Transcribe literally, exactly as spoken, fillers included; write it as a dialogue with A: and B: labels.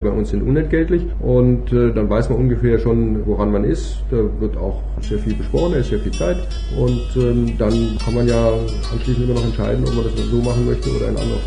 A: bei uns sind unentgeltlich und äh, dann weiß man ungefähr schon, woran man ist. Da wird auch sehr viel besprochen, da ist sehr viel Zeit und ähm, dann kann man ja anschließend immer noch entscheiden, ob man das so machen möchte oder in anderer Form.